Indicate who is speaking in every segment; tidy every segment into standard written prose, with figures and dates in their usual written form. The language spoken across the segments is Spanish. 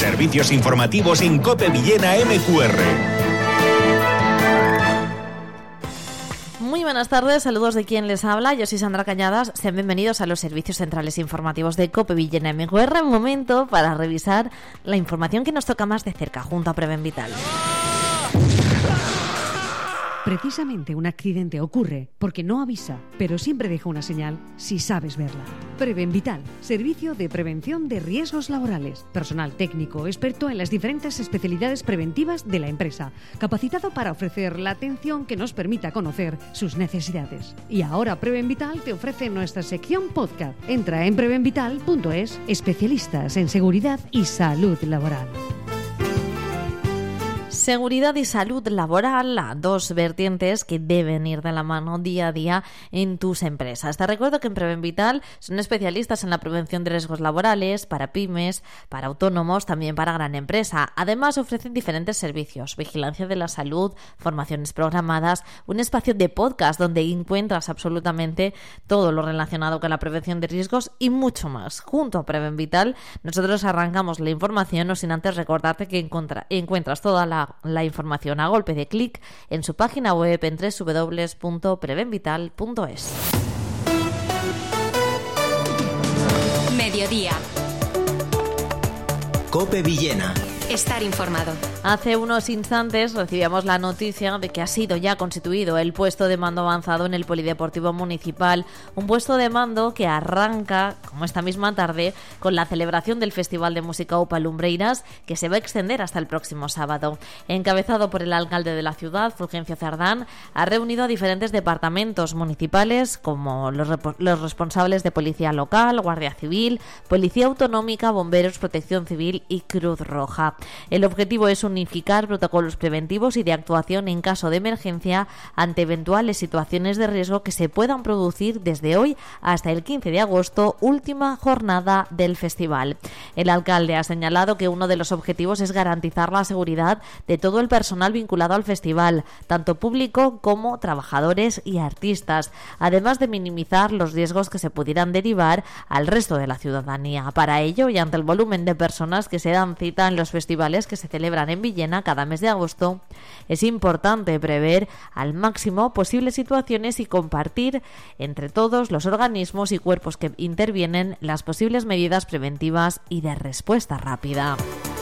Speaker 1: Servicios informativos en COPE Villena MQR.
Speaker 2: Muy buenas tardes, saludos de quien les habla, yo soy Sandra Cañadas, sean bienvenidos a los servicios centrales informativos de COPE Villena MQR, momento para revisar la información que nos toca más de cerca junto a Preven Vital.
Speaker 3: Precisamente un accidente ocurre porque no avisa, pero siempre deja una señal si sabes verla. Preven Vital, servicio de prevención de riesgos laborales. Personal técnico experto en las diferentes especialidades preventivas de la empresa, capacitado para ofrecer la atención que nos permita conocer sus necesidades. Y ahora Preven Vital te ofrece nuestra sección podcast. Entra en prevenvital.es, especialistas en seguridad y salud laboral.
Speaker 2: Seguridad y salud laboral, dos vertientes que deben ir de la mano día a día en tus empresas. Te recuerdo que en Preven Vital son especialistas en la prevención de riesgos laborales para pymes, para autónomos, también para gran empresa. Además ofrecen diferentes servicios, vigilancia de la salud, formaciones programadas, un espacio de podcast donde encuentras absolutamente todo lo relacionado con la prevención de riesgos y mucho más. Junto a Preven Vital nosotros arrancamos la información, no sin antes recordarte que encuentras toda la información a golpe de clic en su página web en www.prevenvital.es.
Speaker 4: Mediodía.
Speaker 1: COPE Villena.
Speaker 4: Estar informado.
Speaker 2: Hace unos instantes recibíamos la noticia de que ha sido ya constituido el puesto de mando avanzado en el Polideportivo Municipal, un puesto de mando que arranca, como esta misma tarde, con la celebración del Festival de Música UPA Lumbreiras, que se va a extender hasta el próximo sábado. Encabezado por el alcalde de la ciudad, Fulgencio Cerdán, ha reunido a diferentes departamentos municipales, como los responsables de Policía Local, Guardia Civil, Policía Autonómica, Bomberos, Protección Civil y Cruz Roja. El objetivo es unificar protocolos preventivos y de actuación en caso de emergencia ante eventuales situaciones de riesgo que se puedan producir desde hoy hasta el 15 de agosto, última jornada del festival. El alcalde ha señalado que uno de los objetivos es garantizar la seguridad de todo el personal vinculado al festival, tanto público como trabajadores y artistas, además de minimizar los riesgos que se pudieran derivar al resto de la ciudadanía. Para ello, y ante el volumen de personas que se dan cita en los festivales que se celebran en Villena cada mes de agosto, es importante prever al máximo posibles situaciones y compartir entre todos los organismos y cuerpos que intervienen las posibles medidas preventivas y de respuesta rápida.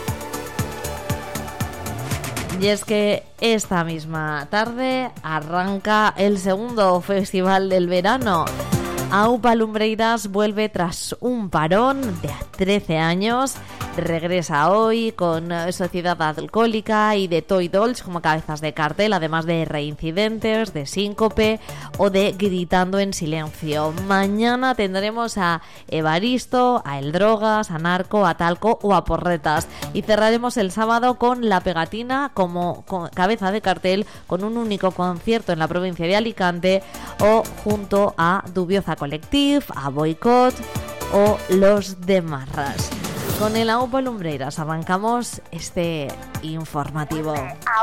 Speaker 2: Y es que esta misma tarde arranca el segundo festival del verano. AUPA Lumbreiras vuelve tras un parón de 13 años. Regresa hoy con Sociedad Alcohólica y de Toy Dolls como cabezas de cartel, además de Reincidentes, de Síncope o de Gritando en Silencio. Mañana tendremos a Evaristo, a El Drogas, a Narco, a Talco o a Porretas. Y cerraremos el sábado con La Pegatina como cabeza de cartel, con un único concierto en la provincia de Alicante o junto a Dubioza Collective, a Boicot o Los de Marras. Con el AUPA Lumbreiras arrancamos este informativo.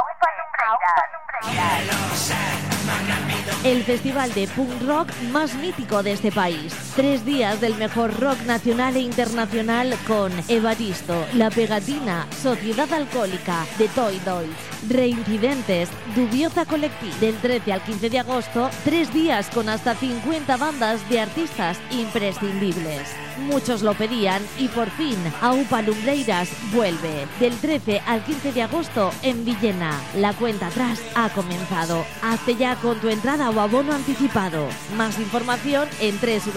Speaker 2: El festival de punk rock más mítico de este país. 3 días del mejor rock nacional e internacional con Evaristo, La Pegatina, Sociedad Alcohólica, The Toy Dolls, Reincidentes, Dubioza Collective. Del 13 al 15 de agosto, 3 días con hasta 50 bandas de artistas imprescindibles. Muchos lo pedían y por fin AUPA Lumbreiras vuelve. Del 13 al 15 de agosto en Villena. La cuenta atrás ha comenzado. Hazte ya con tu entrada o abono anticipado. Más información en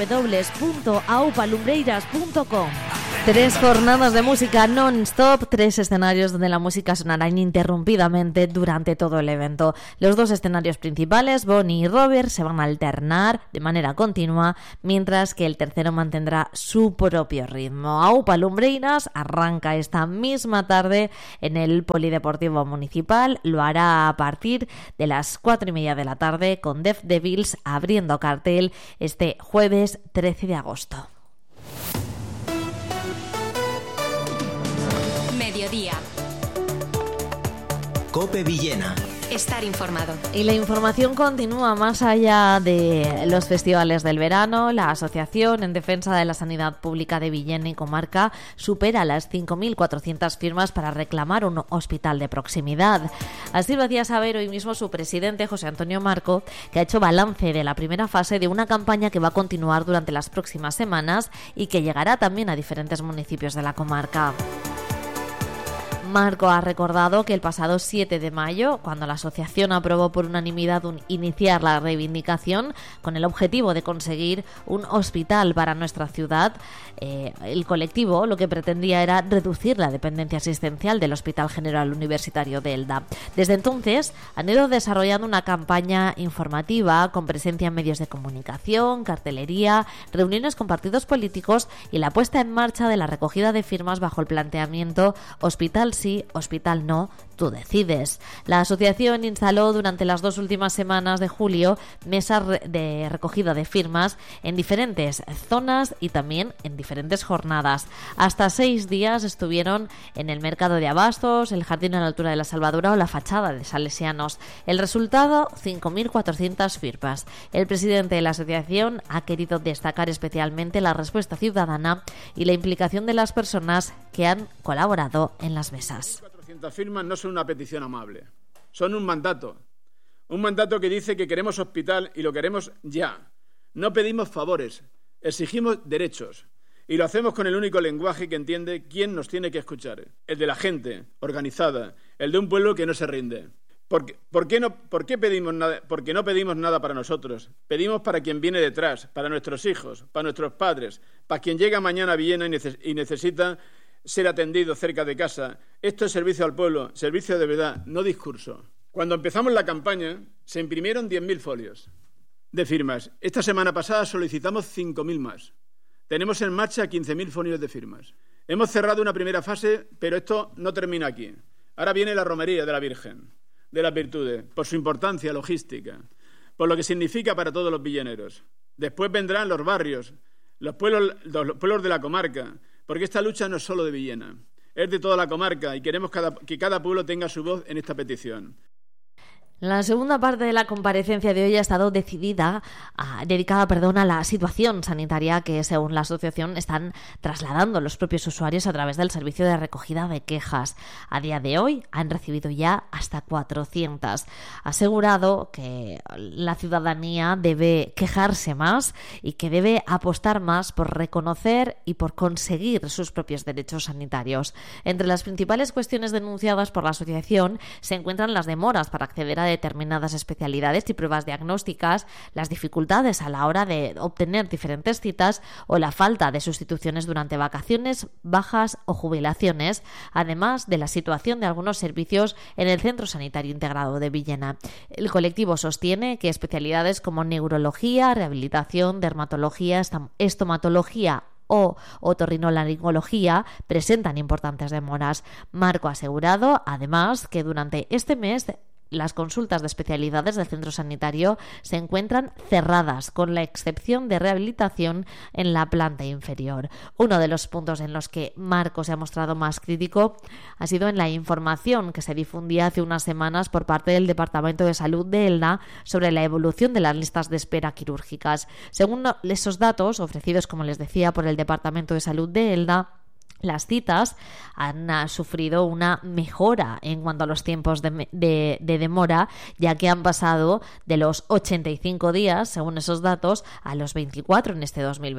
Speaker 2: www.aupalumbreiras.com. 3 jornadas de música non-stop, 3 escenarios donde la música sonará ininterrumpidamente durante todo el evento. Los 2 escenarios principales, Bonnie y Robert, se van a alternar de manera continua, mientras que el tercero mantendrá su propio ritmo. AUPA Lumbreiras arranca esta misma tarde en el Polideportivo Municipal. Lo hará a partir de las 4:30 de la tarde con Deaf Devils abriendo cartel este jueves 13 de agosto.
Speaker 4: Mediodía.
Speaker 1: COPE Villena.
Speaker 4: estar informado.
Speaker 2: Y la información continúa más allá de los festivales del verano. La Asociación en Defensa de la Sanidad Pública de Villena y Comarca supera las 5.400 firmas para reclamar un hospital de proximidad. Así lo hacía saber hoy mismo su presidente, José Antonio Marco, que ha hecho balance de la primera fase de una campaña que va a continuar durante las próximas semanas y que llegará también a diferentes municipios de la comarca. Marco ha recordado que el pasado 7 de mayo, cuando la asociación aprobó por unanimidad iniciar la reivindicación con el objetivo de conseguir un hospital para nuestra ciudad, el colectivo lo que pretendía era reducir la dependencia asistencial del Hospital General Universitario de Elda. Desde entonces han ido desarrollando una campaña informativa con presencia en medios de comunicación, cartelería, reuniones con partidos políticos y la puesta en marcha de la recogida de firmas bajo el planteamiento Hospital sí, hospital no, tú decides. La asociación instaló durante las 2 últimas semanas de julio mesas de recogida de firmas en diferentes zonas y también en diferentes jornadas. Hasta 6 días estuvieron en el mercado de Abastos, el jardín a la altura de la Salvadora o la fachada de Salesianos. El resultado, 5.400 firmas. El presidente de la asociación ha querido destacar especialmente la respuesta ciudadana y la implicación de las personas que han colaborado en las mesas.
Speaker 5: 400 firmas no son una petición amable, son un mandato que dice que queremos hospital y lo queremos ya. No pedimos favores, exigimos derechos y lo hacemos con el único lenguaje que entiende quién nos tiene que escuchar, el de la gente organizada, el de un pueblo que no se rinde. ¿Por qué pedimos nada? Porque no pedimos nada para nosotros, pedimos para quien viene detrás, para nuestros hijos, para nuestros padres, para quien llega mañana a Villena y necesita ser atendido cerca de casa. Esto es servicio al pueblo, servicio de verdad, no discurso. Cuando empezamos la campaña, se imprimieron 10.000 folios de firmas. Esta semana pasada solicitamos 5.000 más. Tenemos en marcha 15.000 folios de firmas. Hemos cerrado una primera fase, pero esto no termina aquí. Ahora viene la romería de la Virgen, de las Virtudes, por su importancia logística, por lo que significa para todos los villeneros. Después vendrán los barrios, los pueblos de la comarca, porque esta lucha no es solo de Villena, es de toda la comarca y queremos que cada pueblo tenga su voz en esta petición.
Speaker 2: La segunda parte de la comparecencia de hoy ha estado dedicada a la situación sanitaria que, según la asociación, están trasladando los propios usuarios a través del servicio de recogida de quejas. A día de hoy han recibido ya hasta 400. Ha asegurado que la ciudadanía debe quejarse más y que debe apostar más por reconocer y por conseguir sus propios derechos sanitarios. Entre las principales cuestiones denunciadas por la asociación se encuentran las demoras para acceder a determinadas especialidades y pruebas diagnósticas, las dificultades a la hora de obtener diferentes citas o la falta de sustituciones durante vacaciones, bajas o jubilaciones, además de la situación de algunos servicios en el Centro Sanitario Integrado de Villena. El colectivo sostiene que especialidades como neurología, rehabilitación, dermatología, estomatología o otorrinolaringología presentan importantes demoras. Marco ha asegurado, además, que durante este mes las consultas de especialidades del centro sanitario se encuentran cerradas, con la excepción de rehabilitación en la planta inferior. Uno de los puntos en los que Marco se ha mostrado más crítico ha sido en la información que se difundía hace unas semanas por parte del Departamento de Salud de Elda sobre la evolución de las listas de espera quirúrgicas. Según esos datos ofrecidos, como les decía, por el Departamento de Salud de Elda, las citas han sufrido una mejora en cuanto a los tiempos de demora, ya que han pasado de los 85 días, según esos datos, a los 24 en este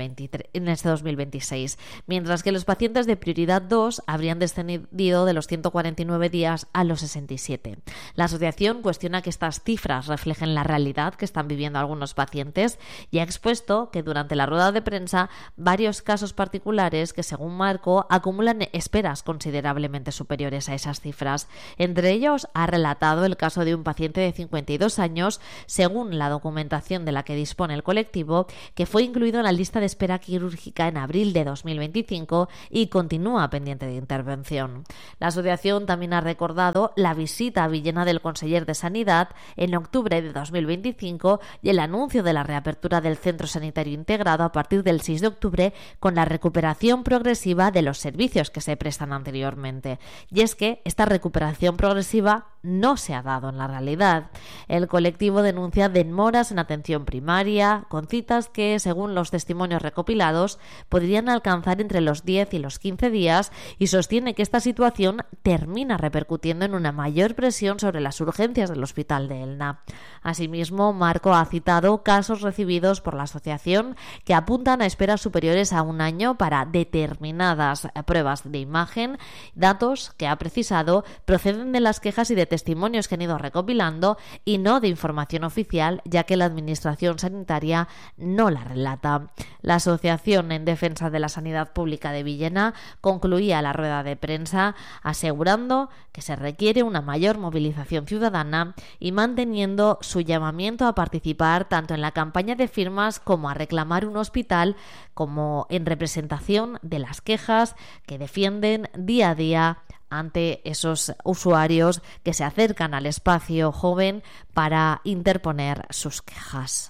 Speaker 2: 2026, mientras que los pacientes de prioridad 2 habrían descendido de los 149 días a los 67. La asociación cuestiona que estas cifras reflejen la realidad que están viviendo algunos pacientes y ha expuesto que durante la rueda de prensa varios casos particulares que, según Marco, acumulan esperas considerablemente superiores a esas cifras. Entre ellos, ha relatado el caso de un paciente de 52 años, según la documentación de la que dispone el colectivo, que fue incluido en la lista de espera quirúrgica en abril de 2025 y continúa pendiente de intervención. La asociación también ha recordado la visita a Villena del conseller de Sanidad en octubre de 2025 y el anuncio de la reapertura del Centro Sanitario Integrado a partir del 6 de octubre con la recuperación progresiva de los servicios que se prestan anteriormente. Y es que esta recuperación progresiva no se ha dado en la realidad. El colectivo denuncia demoras en atención primaria, con citas que, según los testimonios recopilados, podrían alcanzar entre los 10 y los 15 días, y sostiene que esta situación termina repercutiendo en una mayor presión sobre las urgencias del Hospital de Elna. Asimismo, Marco ha citado casos recibidos por la asociación que apuntan a esperas superiores a un año para determinadas pruebas de imagen. Datos que ha precisado proceden de las quejas y de testimonios que han ido recopilando y no de información oficial, ya que la Administración Sanitaria no la relata. La Asociación en Defensa de la Sanidad Pública de Villena concluía la rueda de prensa asegurando que se requiere una mayor movilización ciudadana y manteniendo su llamamiento a participar tanto en la campaña de firmas como a reclamar un hospital, como en representación de las quejas que defienden día a día ante esos usuarios que se acercan al espacio joven para interponer sus quejas.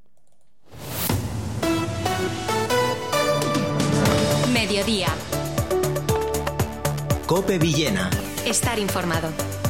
Speaker 4: Mediodía.
Speaker 1: COPE Villena.
Speaker 4: Estar informado.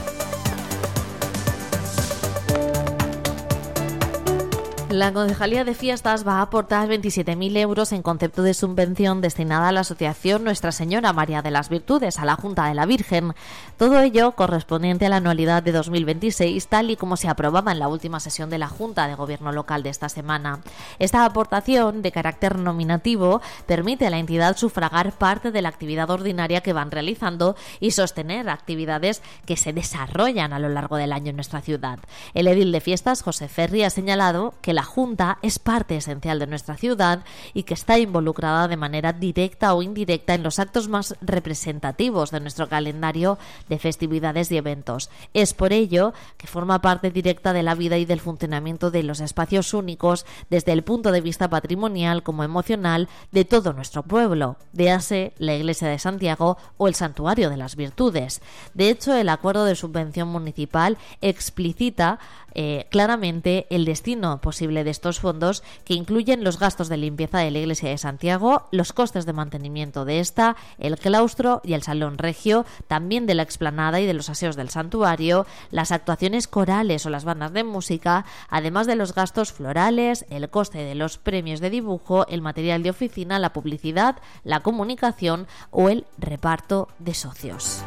Speaker 2: La Concejalía de Fiestas va a aportar 27.000 euros en concepto de subvención destinada a la Asociación Nuestra Señora María de las Virtudes, a la Junta de la Virgen. Todo ello correspondiente a la anualidad de 2026, tal y como se aprobaba en la última sesión de la Junta de Gobierno Local de esta semana. Esta aportación, de carácter nominativo, permite a la entidad sufragar parte de la actividad ordinaria que van realizando y sostener actividades que se desarrollan a lo largo del año en nuestra ciudad. El edil de Fiestas, José Ferri, ha señalado que la Junta es parte esencial de nuestra ciudad y que está involucrada de manera directa o indirecta en los actos más representativos de nuestro calendario de festividades y eventos. Es por ello que forma parte directa de la vida y del funcionamiento de los espacios únicos desde el punto de vista patrimonial como emocional de todo nuestro pueblo, véase la Iglesia de Santiago o el Santuario de las Virtudes. De hecho, el acuerdo de subvención municipal explicita claramente el destino posible de estos fondos, que incluyen los gastos de limpieza de la Iglesia de Santiago, los costes de mantenimiento de esta, el claustro y el salón regio, también de la explanada y de los aseos del santuario, las actuaciones corales o las bandas de música, además de los gastos florales, el coste de los premios de dibujo, el material de oficina, la publicidad, la comunicación o el reparto de socios.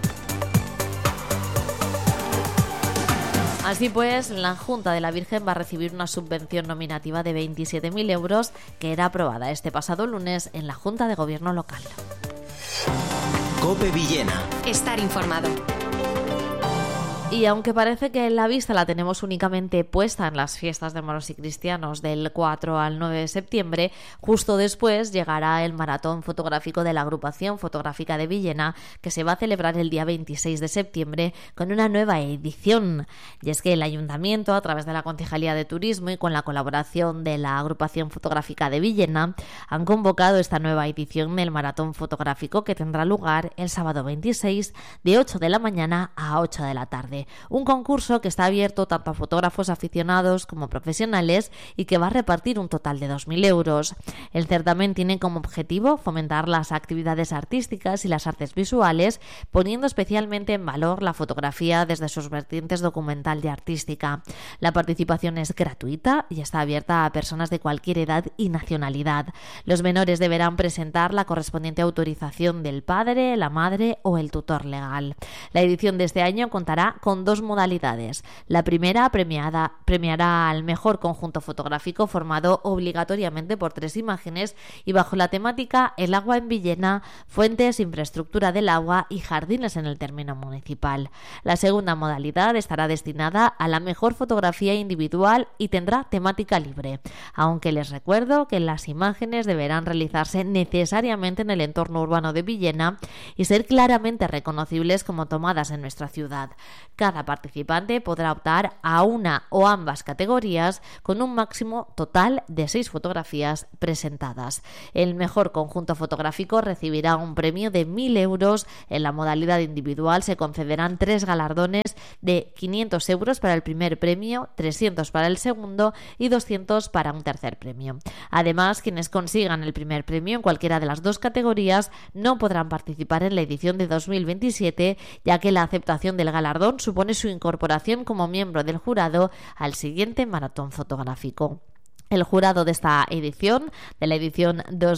Speaker 2: Así pues, la Junta de la Virgen va a recibir una subvención nominativa de 27.000 euros que era aprobada este pasado lunes en la Junta de Gobierno Local.
Speaker 1: COPE Villena.
Speaker 4: Estar informado.
Speaker 2: Y aunque parece que la vista la tenemos únicamente puesta en las fiestas de moros y cristianos del 4 al 9 de septiembre, justo después llegará el maratón fotográfico de la Agrupación Fotográfica de Villena, que se va a celebrar el día 26 de septiembre con una nueva edición. Y es que el Ayuntamiento, a través de la Concejalía de Turismo y con la colaboración de la Agrupación Fotográfica de Villena, han convocado esta nueva edición del maratón fotográfico, que tendrá lugar el sábado 26 de 8 de la mañana a 8 de la tarde. Un concurso que está abierto tanto a fotógrafos aficionados como profesionales y que va a repartir un total de 2.000 euros. El certamen tiene como objetivo fomentar las actividades artísticas y las artes visuales, poniendo especialmente en valor la fotografía desde sus vertientes documental y artística. La participación es gratuita y está abierta a personas de cualquier edad y nacionalidad. Los menores deberán presentar la correspondiente autorización del padre, la madre o el tutor legal. La edición de este año contará con dos modalidades. La primera premiará al mejor conjunto fotográfico formado obligatoriamente por 3 imágenes y bajo la temática El agua en Villena, fuentes, infraestructura del agua y jardines en el término municipal. La segunda modalidad estará destinada a la mejor fotografía individual y tendrá temática libre, aunque les recuerdo que las imágenes deberán realizarse necesariamente en el entorno urbano de Villena y ser claramente reconocibles como tomadas en nuestra ciudad. cada participante podrá optar a una o ambas categorías con un máximo total de 6 fotografías presentadas. El mejor conjunto fotográfico recibirá un premio de 1.000 euros. En la modalidad individual se concederán 3 galardones de 500 euros para el primer premio, 300 para el segundo y 200 para un tercer premio. Además, quienes consigan el primer premio en cualquiera de las 2 categorías no podrán participar en la edición de 2027, ya que la aceptación del galardón supone su incorporación como miembro del jurado al siguiente maratón fotográfico. El jurado de esta edición, de la edición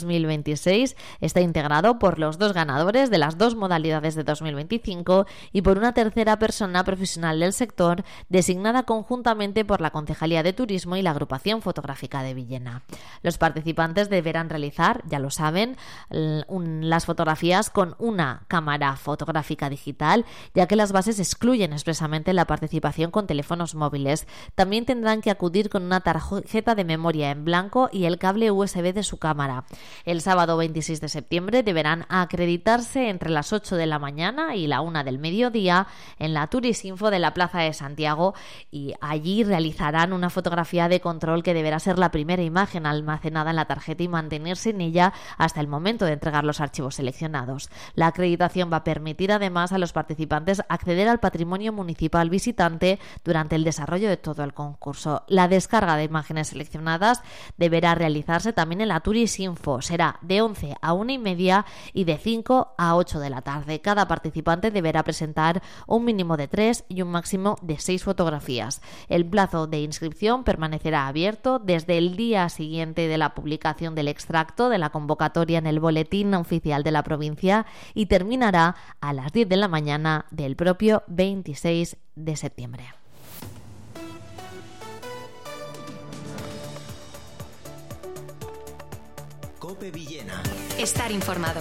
Speaker 2: 2026, está integrado por los 2 ganadores de las 2 modalidades de 2025 y por una tercera persona profesional del sector designada conjuntamente por la Concejalía de Turismo y la Agrupación Fotográfica de Villena. Los participantes deberán realizar, ya lo saben, las fotografías con una cámara fotográfica digital, ya que las bases excluyen expresamente la participación con teléfonos móviles. También tendrán que acudir con una tarjeta de memoria en blanco y el cable USB de su cámara. El sábado 26 de septiembre deberán acreditarse entre las 8 de la mañana y la 1 del mediodía en la Turisinfo de la Plaza de Santiago, y allí realizarán una fotografía de control que deberá ser la primera imagen almacenada en la tarjeta y mantenerse en ella hasta el momento de entregar los archivos seleccionados. La acreditación va a permitir además a los participantes acceder al patrimonio municipal visitante durante el desarrollo de todo el concurso. La descarga de imágenes seleccionadas deberá realizarse también en la Turisinfo. Será de 11 a 1:30 y de 5 a 8 de la tarde. Cada participante deberá presentar un mínimo de 3 y un máximo de 6 fotografías. El plazo de inscripción permanecerá abierto desde el día siguiente de la publicación del extracto de la convocatoria en el boletín oficial de la provincia y terminará a las 10 de la mañana del propio 26 de septiembre.
Speaker 1: COPE Villena.
Speaker 4: Estar informado.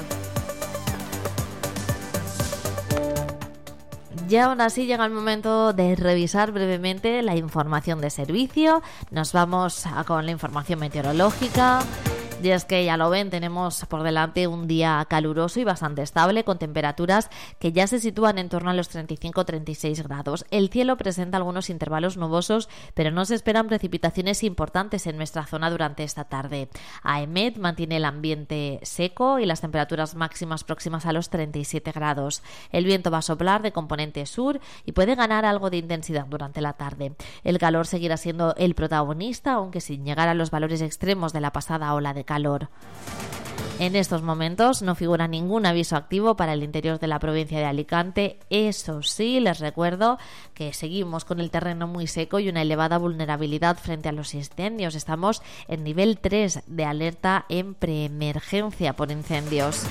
Speaker 2: Y ahora sí llega el momento de revisar brevemente la información de servicio. Nos vamos con la información meteorológica. Y es que ya lo ven, tenemos por delante un día caluroso y bastante estable, con temperaturas que ya se sitúan en torno a los 35-36 grados. El cielo presenta algunos intervalos nubosos, pero no se esperan precipitaciones importantes en nuestra zona durante esta tarde. AEMET mantiene el ambiente seco y las temperaturas máximas próximas a los 37 grados. El viento va a soplar de componente sur y puede ganar algo de intensidad durante la tarde. El calor seguirá siendo el protagonista, aunque sin llegar a los valores extremos de la pasada ola de calor. En estos momentos no figura ningún aviso activo para el interior de la provincia de Alicante. Eso sí, les recuerdo que seguimos con el terreno muy seco y una elevada vulnerabilidad frente a los incendios. Estamos en nivel 3 de alerta en preemergencia por incendios.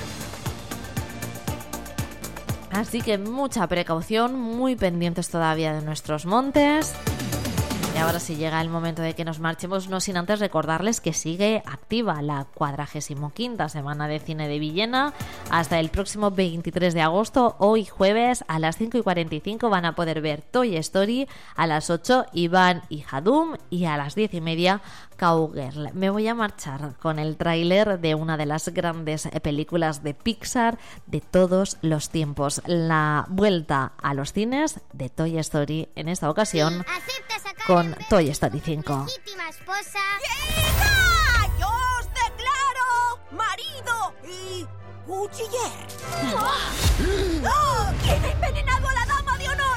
Speaker 2: Así que mucha precaución, muy pendientes todavía de nuestros montes. Y ahora sí llega el momento de que nos marchemos, no sin antes recordarles que sigue activa la 45ª Semana de Cine de Villena hasta el próximo 23 de agosto. Hoy jueves a las 5:45 van a poder ver Toy Story, a las 8 Iván y Hadum y a las 10:30 Cowgirl. Me voy a marchar con el tráiler de una de las grandes películas de Pixar de todos los tiempos, la vuelta a los cines de Toy Story, en esta ocasión con Toy Story 5.
Speaker 6: Esposa. ¡Hija! ¡Yo os declaro marido y cuchiller! ¡Oh! ¿Quién ha envenenado a la dama de honor?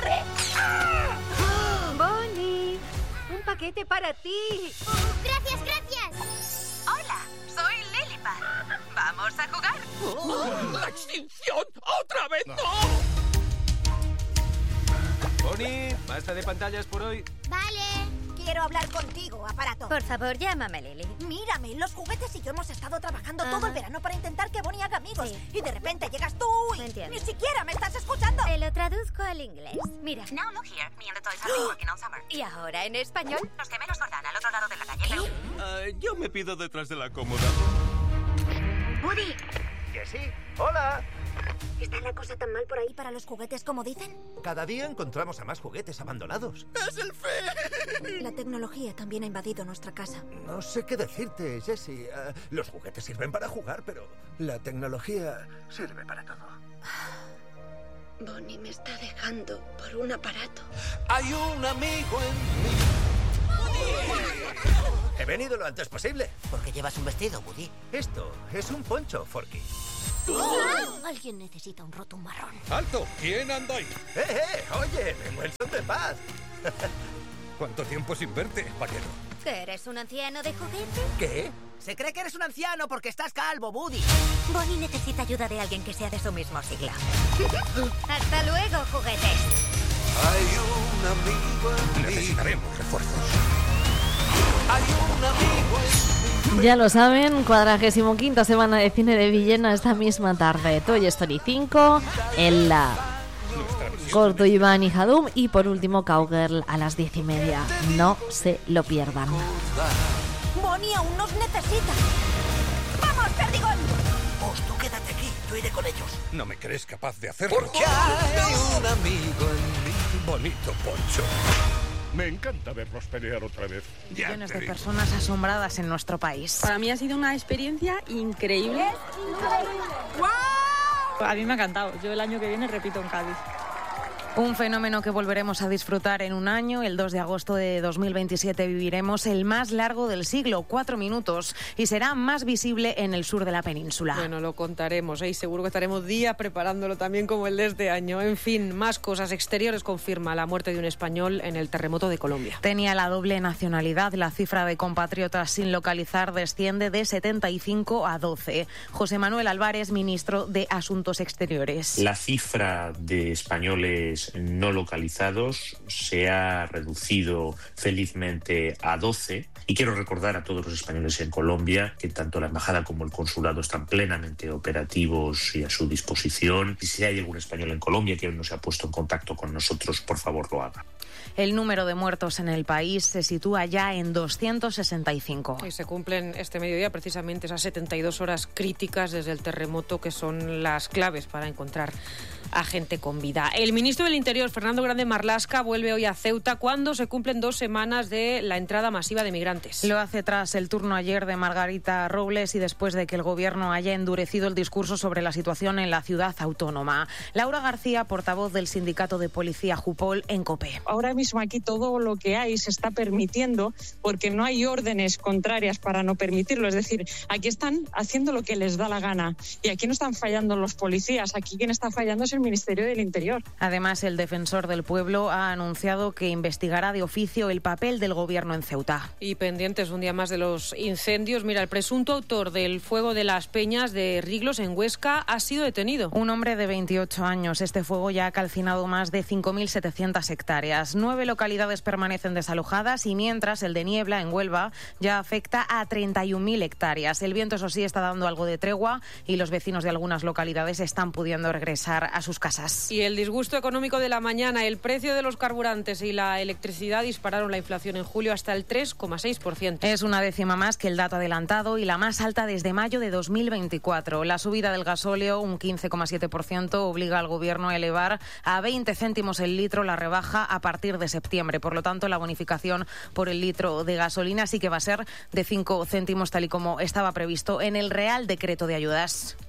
Speaker 7: Bonnie, un paquete para ti.
Speaker 6: ¡Gracias, gracias!
Speaker 7: Hola, soy Lilipad. ¿Vamos a jugar?
Speaker 8: ¡La extinción! ¡Otra vez no! Bonnie, basta de pantallas por hoy.
Speaker 6: Vale.
Speaker 9: Quiero hablar contigo, aparato.
Speaker 7: Por favor, llámame Lily.
Speaker 9: Mírame, los juguetes y yo hemos estado trabajando todo el verano para intentar que Bonnie haga amigos.
Speaker 7: Sí.
Speaker 9: Y de repente llegas tú y
Speaker 7: Entiendo.
Speaker 9: ni siquiera me estás escuchando.
Speaker 7: Te lo traduzco al inglés. Mira.
Speaker 10: Now look here, me and the toys have been working all summer.
Speaker 7: ¿Y ahora en español?
Speaker 10: Los gemelos Jordán al otro lado de la calle, pero...
Speaker 8: Yo me pido detrás de la cómoda.
Speaker 10: Woody.
Speaker 11: Jessie, hola.
Speaker 9: ¿Está la cosa tan mal por ahí para los juguetes como dicen?
Speaker 11: Cada día encontramos a más juguetes abandonados.
Speaker 8: ¡Es el fin!
Speaker 9: La tecnología también ha invadido nuestra casa.
Speaker 11: No sé qué decirte, Jessie. Los juguetes sirven para jugar, pero la tecnología sirve para todo.
Speaker 12: Bonnie me está dejando por un aparato.
Speaker 8: Hay un amigo en mí.
Speaker 11: He venido lo antes posible.
Speaker 1: ¿Por qué llevas un vestido, Woody?
Speaker 11: Esto es un poncho, Forky.
Speaker 9: Alguien necesita un rotum marrón.
Speaker 8: ¡Alto! ¿Quién anda ahí?
Speaker 11: Oye, vengo en son de paz.
Speaker 8: ¿Cuánto tiempo sin verte, vaquero?
Speaker 9: ¿Que eres un anciano de juguete?
Speaker 11: ¿Qué?
Speaker 1: Se cree que eres un anciano porque estás calvo, Woody.
Speaker 9: Bonnie necesita ayuda de alguien que sea de su mismo siglo. Hasta luego, juguetes.
Speaker 8: Hay un amigo en mí. Necesitaremos refuerzos. Hay un amigo en mí.
Speaker 2: Ya lo saben, 45ª semana de cine de Villena esta misma tarde. Toy Story 5, el corto Iván y Hadum y por último Cowgirl a las 10:30. No se lo pierdan.
Speaker 9: Bonnie aún nos necesita. ¡Vamos, Perdigón!
Speaker 1: Pues tú quédate aquí, yo iré con ellos.
Speaker 8: ¿No me crees capaz de hacerlo?
Speaker 1: Porque hay un amigo en mí.
Speaker 8: Bonito poncho. Me encanta verlos pelear otra vez.
Speaker 13: Millones de personas asombradas en nuestro país.
Speaker 14: Para mí ha sido una experiencia increíble. A mí me ha encantado. Yo el año que viene repito en Cádiz.
Speaker 13: Un fenómeno que volveremos a disfrutar en un año. El 2 de agosto de 2027 viviremos el más largo del siglo, 4 minutos, y será más visible en el sur de la península.
Speaker 15: Bueno, lo contaremos, y seguro que estaremos días preparándolo también como el de este año. En fin, más cosas. Exteriores confirma la muerte de un español en el terremoto de Colombia.
Speaker 13: Tenía la doble nacionalidad. La cifra de compatriotas sin localizar desciende de 75 a 12. José Manuel Álvarez, ministro de Asuntos Exteriores.
Speaker 16: La cifra de españoles no localizados se ha reducido felizmente a 12 y quiero recordar a todos los españoles en Colombia que tanto la embajada como el consulado están plenamente operativos y a su disposición, y si hay algún español en Colombia que aún no se ha puesto en contacto con nosotros, por favor lo haga.
Speaker 13: El número de muertos en el país se sitúa ya en 265.
Speaker 15: Y se cumplen este mediodía precisamente esas 72 horas críticas desde el terremoto que son las claves para encontrar a gente con vida. El ministro del Interior, Fernando Grande Marlaska, vuelve hoy a Ceuta cuando se cumplen 2 semanas de la entrada masiva de migrantes.
Speaker 13: Lo hace tras el turno ayer de Margarita Robles y después de que el Gobierno haya endurecido el discurso sobre la situación en la ciudad autónoma. Laura García, portavoz del sindicato de policía Jupol, en COPE.
Speaker 17: Ahora mismo aquí todo lo que hay se está permitiendo porque no hay órdenes contrarias para no permitirlo. Es decir, aquí están haciendo lo que les da la gana y aquí no están fallando los policías. Aquí quien está fallando es el Ministerio del Interior.
Speaker 13: Además, el defensor del pueblo ha anunciado que investigará de oficio el papel del Gobierno en Ceuta.
Speaker 15: Y pendientes un día más de los incendios. Mira, el presunto autor del fuego de las Peñas de Riglos en Huesca ha sido detenido.
Speaker 13: Un hombre de 28 años. Este fuego ya ha calcinado más de 5.700 hectáreas. 9 localidades permanecen desalojadas y mientras el de Niebla, en Huelva, ya afecta a 31.000 hectáreas. El viento, eso sí, está dando algo de tregua y los vecinos de algunas localidades están pudiendo regresar a sus casas.
Speaker 15: Y el disgusto económico de la mañana. El precio de los carburantes y la electricidad dispararon la inflación en julio hasta el 3,6%.
Speaker 13: Es una décima más que el dato adelantado y la más alta desde mayo de 2024. La subida del gasóleo, un 15,7%, obliga al Gobierno a elevar a 20 céntimos el litro la rebaja a partir de septiembre. Por lo tanto, la bonificación por el litro de gasolina sí que va a ser de 5 céntimos, tal y como estaba previsto en el Real Decreto de Ayudas.